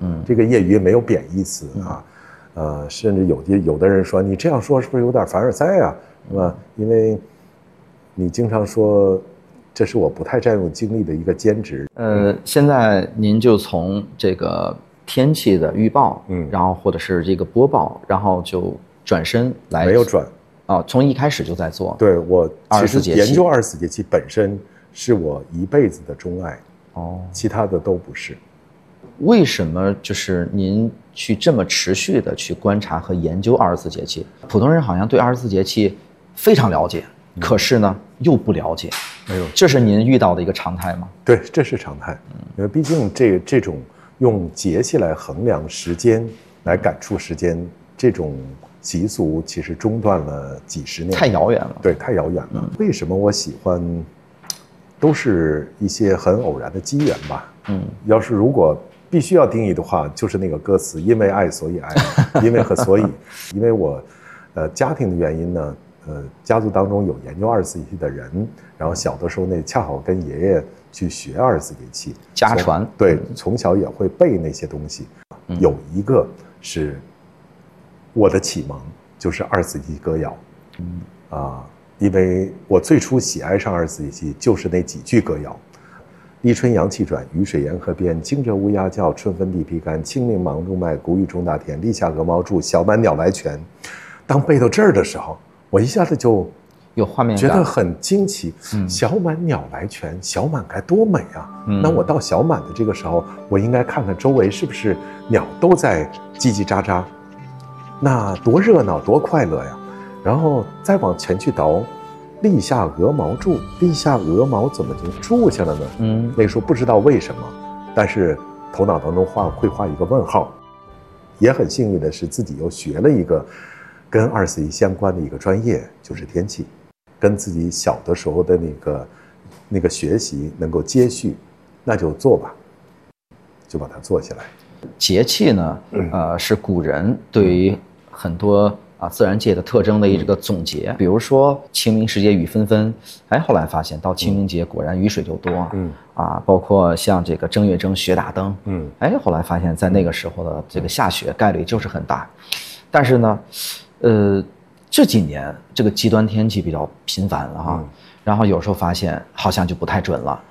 这个业余没有贬义词啊。甚至有的人说你这样说是不是有点凡尔赛啊，是吧？因为你经常说这是我不太占用精力的一个兼职。 现在您就从这个天气的预报，然后或者是这个播报，然后就转身来。 没有转从一开始就在做。 对，我其实研究24节气本身是我一辈子的钟爱，其他的都不是。 为什么就是您去这么持续的去观察和研究24节气？普通人好像对24节气非常了解，可是呢又不了解。 没有， 这是您遇到的一个常态吗？ 对，这是常态。因为毕竟这种用节气来衡量时间、来感触时间这种习俗，其实中断了几十年， 太遥远了。 对，太遥远了。为什么我喜欢？都是一些很偶然的机缘吧。要是如果必须要定义的话，就是那个歌词，因为爱所以爱，因为和所以。因为我家庭的原因呢，家族当中有研究24节气的人，然后小的时候呢恰好跟爷爷去学24节气， 家传。 对，从小也会背那些东西。有一个是我的启蒙，就是24节气歌谣。因为我最初喜爱上24节气就是那几句歌谣。立春阳气转，雨水沿河边，惊蛰乌鸦叫，春分地皮干，清明芒种麦，谷雨种大田，立夏鹅毛筑，小满鸟来泉。当背到这儿的时候，我一下子就有画面感， 觉得很惊奇。小满鸟来泉，小满该多美啊！那我到小满的这个时候，我应该看看周围是不是鸟都在叽叽喳喳，那多热闹多快乐呀！然后再往前去倒，立夏鹅毛筑，立夏鹅毛怎么就筑下了呢？那时候不知道为什么，但是头脑当中会画一个问号。也很幸运的是，自己又学了一个跟24节气相关的一个专业，就是天气，跟自己小的时候的那个学习能够接续，那就做吧，就把它做起来。 节气呢，是古人对于很多自然界的特征的一个总结。比如说清明时节雨纷纷，后来发现到清明节果然雨水就多。包括像这个正月正雪打灯。后来发现在那个时候的这个下雪概率就是很大。但是呢，这几年这个极端天气比较频繁了哈，然后有时候发现好像就不太准了。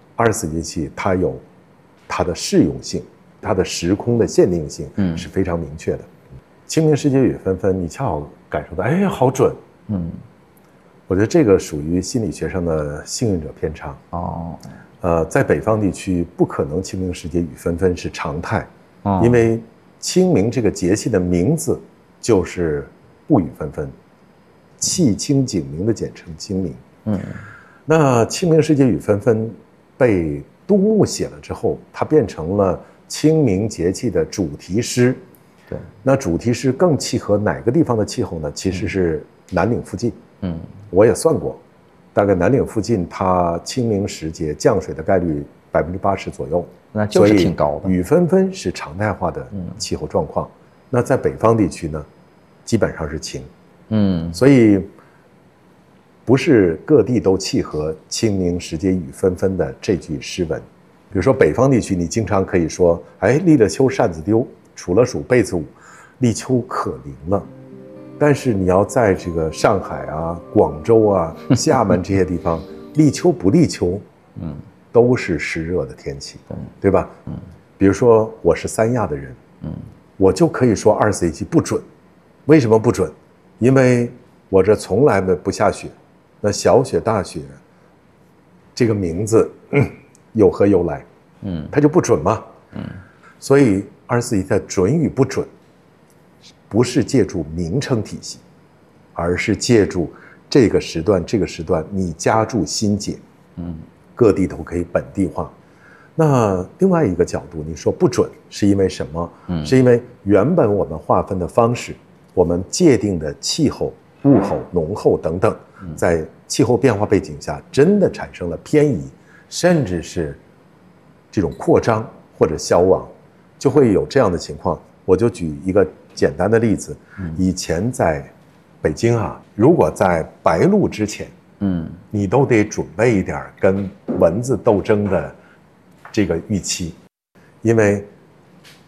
24节气它有它的适用性，它的时空的限定性是非常明确的。清明时节雨纷纷，你恰好感受到，好准。我觉得这个属于心理学上的幸运者偏差。在北方地区不可能清明时节雨纷纷是常态，因为清明这个节气的名字就是不雨纷纷，气清景明的简称清明。那清明时节雨纷纷被杜牧写了之后，它变成了清明节气的主题诗。 对， 那主题诗更契合哪个地方的气候呢？其实是南岭附近。我也算过，大概南岭附近它清明时节降水的概率80%左右， 那就是挺高的。 雨纷纷是常态化的气候状况。那在北方地区呢，基本上是晴。所以不是各地都契合清明时节雨纷纷的这句诗文。比如说北方地区，你经常可以说，立了秋扇子丢，杵了黍被子捂，立秋可灵了。但是你要在这个上海啊、广州啊、厦门这些地方，立秋不立秋，都是湿热的天气，对吧？比如说我是三亚的人，我就可以说24节气不准。为什么不准？因为我这从来不下雪，那小雪大雪这个名字有何由来？它就不准嘛。所以24节气的准与不准，不是借助名称体系，而是借助这个时段你加注心解。各地都可以本地化。那另外一个角度，你说不准是因为什么？是因为原本我们划分的方式，我们界定的气候、物候、农候等等，在气候变化背景下真的产生了偏移，甚至是这种扩张或者消亡，就会有这样的情况。我就举一个简单的例子，以前在北京如果在白露之前，你都得准备一点跟蚊子斗争的这个预期，因为